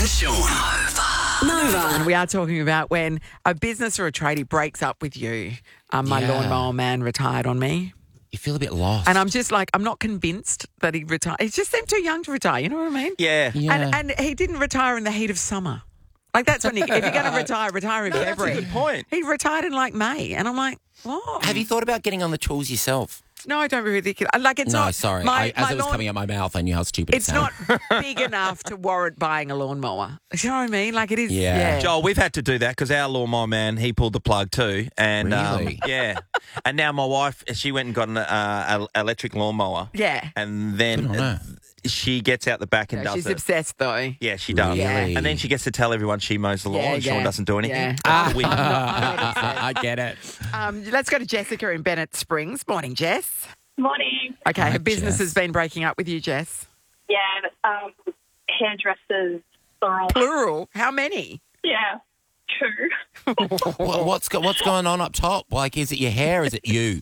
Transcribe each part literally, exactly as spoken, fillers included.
and Sean. Nova. And we are talking about when a business or a tradie breaks up with you. Um, my Yeah. lawnmower man retired on me. You feel a bit lost. And I'm just like, I'm not convinced that he retired. He just seemed too young to retire, you know what I mean? Yeah. yeah. And, and he didn't retire in the heat of summer. Like, that's when you, if you're going to retire, retire in No, that's a February. good point. He retired in like May. And I'm like, what? Have you thought about getting on the tools yourself? No, I don't really think it. Like, it's no, not. sorry. My, I, as my it was lawn- coming out my mouth, I knew how stupid It's it not sounded. big enough to warrant buying a lawnmower. You know what I mean? Like, it is. Yeah. Yeah. Joel, we've had to do that because our lawnmower man, he pulled the plug too. And Really? um, yeah. And now my wife, she went and got an uh, a- electric lawnmower. Yeah. And then Good on her. uh, she gets out the back and Yeah, does she's it. obsessed, though. Yeah, she does. Really? And then she gets to tell everyone she mows the lawn Yeah, and Sean yeah, doesn't do anything. yeah. That's the win. I get it. Um, let's go to Jessica in Bennett Springs. Morning, Jess. Morning. Okay, Hi, her business Jess. has been breaking up with you, Jess. Yeah, um, hairdressers, plural. Plural. How many? Yeah, two. What, what's go, what's going on up top? Like, is it your hair? Is it you?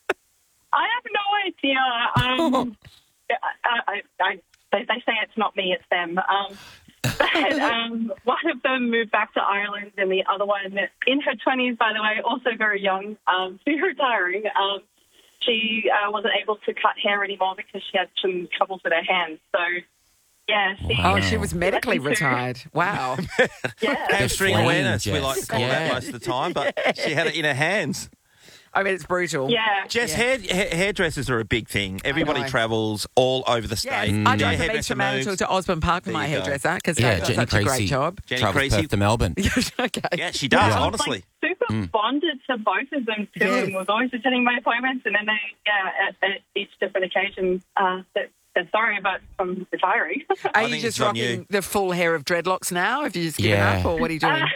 I have no idea. Um, I, I, I, they, they say it's not me, it's them. Um, but um, one of them moved back to Ireland, and the other one, in her twenties, by the way, also very young, um, to retiring. Um, she uh, wasn't able to cut hair anymore because she had some troubles with her hands. So, yeah. She, Oh, she was medically Lucky too. retired. Wow. Yeah. Hamstring Flame, awareness, we Jess. like to call Yeah. that most of the time. But she had it in her hands. I mean, it's brutal. Yeah. Jess, Yeah. hair, ha- hairdressers are a big thing. Everybody know. travels all over the Yeah, state. Mm. I Your drove from East hairdresser Fremantle moves. to Osborne Park for There my you go. hairdresser because Yeah, they do Jenny such a great Creasy. job. Jenny Travels Creasy. Perth to Melbourne. okay. Yeah, she does, Yeah. I was honestly. like super Mm. bonded to both of them too, Yes. and was always attending my appointments. And then they, yeah, at, at each different occasion, uh, said, said sorry about from retiring. Are I you think just it's on rocking you. the full hair of dreadlocks now? Have you just given Yeah. up, or what are you doing?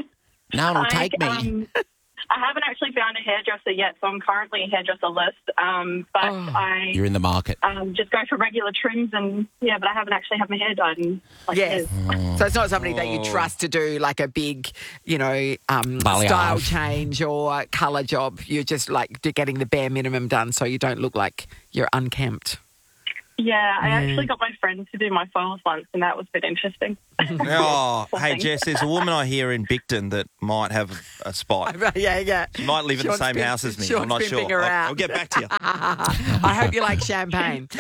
No one will I, take me. Um, I haven't actually found a hairdresser yet, so I'm currently a hairdresser list. Um, but Oh. I You're in the market. um, just go for regular trims, and yeah, but I haven't actually had my hair done in like Yes. years. So it's not somebody that you Oh. trust to do like a big, you know, um, Balayage. style change or colour job. You're just like d- getting the bare minimum done so you don't look like you're unkempt. Yeah, I Yeah. actually got my friend to do my files once, and that was a bit interesting. Oh, hey, Something. Jess, there's a woman I hear in Bicton that might have a spot. yeah, yeah. She might live in the Sean's same been- house as me. Sean's I'm not been sure. bigger I'll, out. I'll get back to you. I hope you like champagne.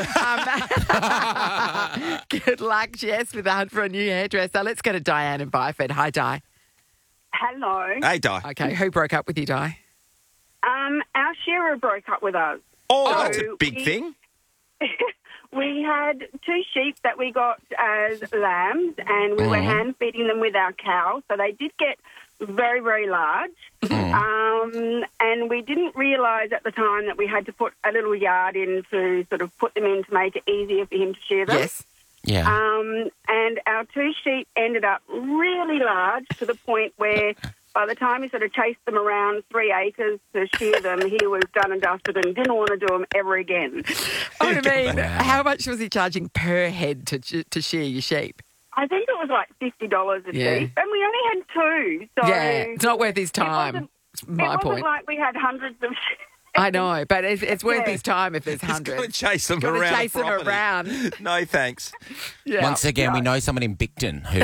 Um, good luck, Jess, with the hunt for a new hairdresser. Let's go to Diane in Byford. Hi, Di. Hello. Hey, Di. Okay, who broke up with you, Di? Um, our shearer broke up with us. Oh, So that's a big we- thing. We had two sheep that we got as lambs, and we were Mhm. hand feeding them with our cow. So they did get very, very large. Um, and we didn't realise at the time that we had to put a little yard in to sort of put them in to make it easier for him to shear them. Yes. Yeah. Um, and our two sheep ended up really large to the point where by the time he sort of chased them around three acres to shear them, he was done and dusted and didn't want to do them ever again. I mean, Wow. how much was he charging per head to to shear your sheep? I think it was like fifty dollars a Yeah. sheep, and we only had two. So Yeah, it's not worth his it time. wasn't- It's It my wasn't point. like we had hundreds of sheep. I know, but it's, it's worth Yeah. his time if there's He's going to hundreds. chase them Gotta around. chase the them property. around. No, thanks. Yeah. Once again, we know someone in Bicton who.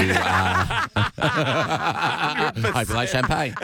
Uh, hope you like champagne.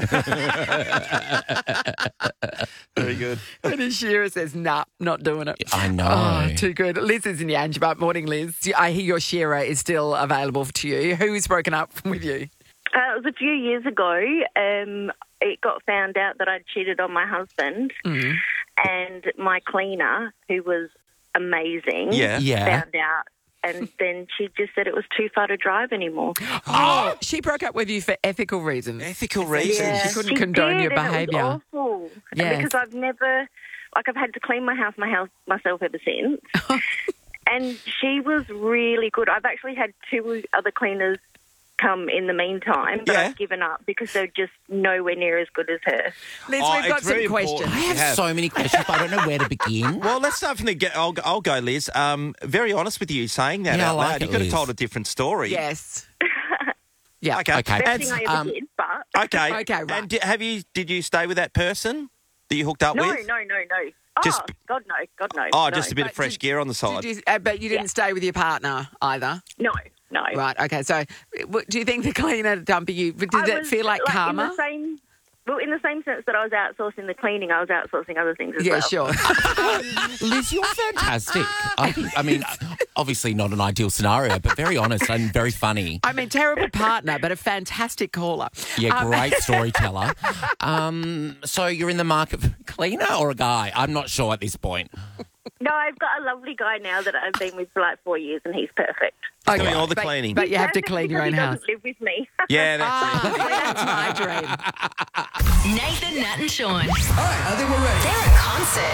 Very good. And his shearer says, nah, not doing it. I know. Oh, too good. Liz is in the Angebup. Morning, Liz. I hear your shearer is still available to you. Who's broken up with you? Uh, it was a few years ago. Um, it got found out that I'd cheated on my husband, Mm. and my cleaner, who was amazing, Yeah. Yeah. found out. And then she just said it was too far to drive anymore. Oh, she broke up with you for ethical reasons. Ethical reasons. She couldn't condone did, your and it was behaviour. awful. Yes. Because I've never, like, I've had to clean my house, my house myself ever since. And she was really good. I've actually had two other cleaners come in the meantime, but Yeah. I've given up because they're just nowhere near as good as her. Liz, Oh, we've got it's very some important. questions. I have, have. so many questions, but I don't know where to begin. Well, let's start from the get. I'll, I'll go, Liz. Um, very honest with you saying that Yeah, out I like loud. it, You could have Liz. told a different story. Yes. Yeah. Okay. Okay. Best And, thing I ever um, did, but... okay. Okay, right. And di- have you? Did you stay with that person that you hooked up No, with? no, no, no. Oh, Just- God, no, God, no. Oh, no. just a bit of But fresh did- gear on the side. Did you, uh, but you didn't stay with your partner either. No, no. no. Right. Okay. So, w- do you think the cleaner dumping you? Did I that was, feel like, In karma? the same, well, in the same sense that I was outsourcing the cleaning, I was outsourcing other things as Yeah. well. Sure. Liz, you're fantastic. I, think, I mean, obviously not an ideal scenario, but very honest and very funny. I mean, terrible partner, but a fantastic caller. Yeah, Um, great storyteller. Um, so you're in the market for a cleaner or a guy? I'm not sure at this point. No, I've got a lovely guy now that I've been with for like four years, and he's perfect. Okay. Doing all the But- cleaning. But you have to Perfect clean your because own he house. doesn't live with me. Yeah, that's it. Ah, that's my dream. Nathan, Nat, and Sean. All right, I think we're ready. They're a concert.